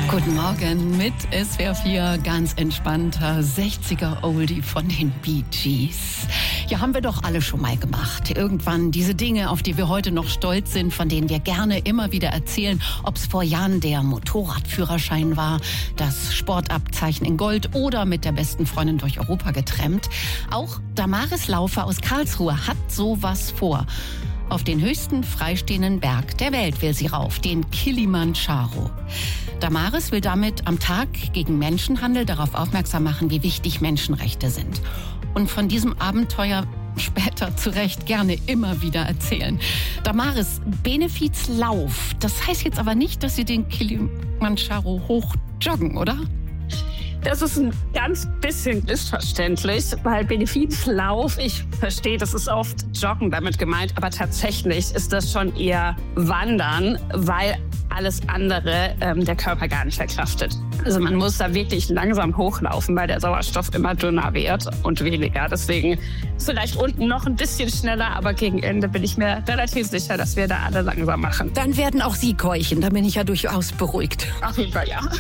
Guten Morgen mit SWR 4, ganz entspannter 60er Oldie von den Bee Gees. Ja, haben wir doch alle schon mal gemacht. Irgendwann diese Dinge, auf die wir heute noch stolz sind, von denen wir gerne immer wieder erzählen, ob es vor Jahren der Motorradführerschein war, das Sportabzeichen in Gold oder mit der besten Freundin durch Europa getrennt. Auch Damaris Laufer aus Karlsruhe hat sowas vor. Auf den höchsten freistehenden Berg der Welt will sie rauf, den Kilimanjaro. Damaris will damit am Tag gegen Menschenhandel darauf aufmerksam machen, wie wichtig Menschenrechte sind. Und von diesem Abenteuer später zu Recht gerne immer wieder erzählen. Damaris, Benefizlauf, das heißt jetzt aber nicht, dass Sie den Kilimanjaro hoch joggen, oder? Das ist ein ganz bisschen missverständlich, weil Benefizlauf, ich verstehe, das ist oft Joggen damit gemeint, aber tatsächlich ist das schon eher Wandern, weil alles andere der Körper gar nicht verkraftet. Also man muss da wirklich langsam hochlaufen, weil der Sauerstoff immer dünner wird und weniger. Deswegen ist vielleicht unten noch ein bisschen schneller, aber gegen Ende bin ich mir relativ sicher, dass wir da alle langsam machen. Dann werden auch Sie keuchen, da bin ich ja durchaus beruhigt. Auf jeden Fall, ja.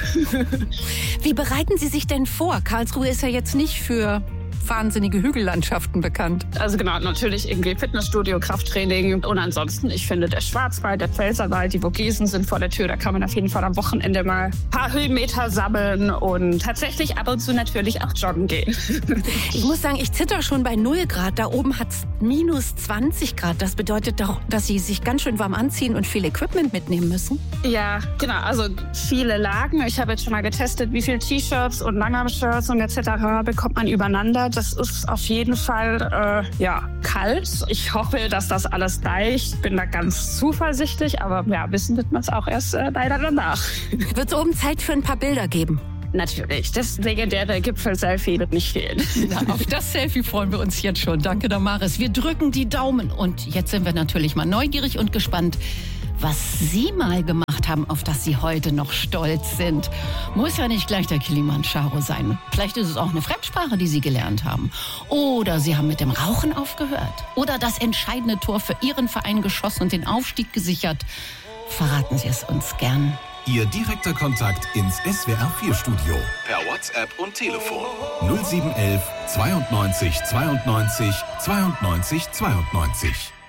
Wie bereiten Sie sich denn vor? Karlsruhe ist ja jetzt nicht für wahnsinnige Hügellandschaften bekannt. Also genau, natürlich irgendwie Fitnessstudio, Krafttraining und ansonsten, ich finde, der Schwarzwald, der Pfälzerwald, die Vogesen sind vor der Tür. Da kann man auf jeden Fall am Wochenende mal ein paar Höhenmeter sammeln und tatsächlich ab und zu natürlich auch joggen gehen. Ich muss sagen, ich zitter schon bei 0 Grad. Da oben hat es minus 20 Grad. Das bedeutet doch, dass Sie sich ganz schön warm anziehen und viel Equipment mitnehmen müssen. Ja, genau. Also viele Lagen. Ich habe jetzt schon mal getestet, wie viele T-Shirts und Langarm-Shirts und etc. bekommt man übereinander. Das ist auf jeden Fall kalt. Ich hoffe, dass das alles reicht. Bin da ganz zuversichtlich, aber ja, wissen wird man es auch erst leider danach. Wird es oben Zeit für ein paar Bilder geben? Natürlich. Das legendäre Gipfel-Selfie wird nicht fehlen. Na, auf das Selfie freuen wir uns jetzt schon. Danke, Damaris. Wir drücken die Daumen. Und jetzt sind wir natürlich mal neugierig und gespannt, was Sie mal gemacht haben, auf das Sie heute noch stolz sind. Muss ja nicht gleich der Kilimanjaro sein. Vielleicht ist es auch eine Fremdsprache, die Sie gelernt haben. Oder Sie haben mit dem Rauchen aufgehört. Oder das entscheidende Tor für Ihren Verein geschossen und den Aufstieg gesichert. Verraten Sie es uns gern. Ihr direkter Kontakt ins SWR4-Studio. Per WhatsApp und Telefon. 0711 92 92 92 92.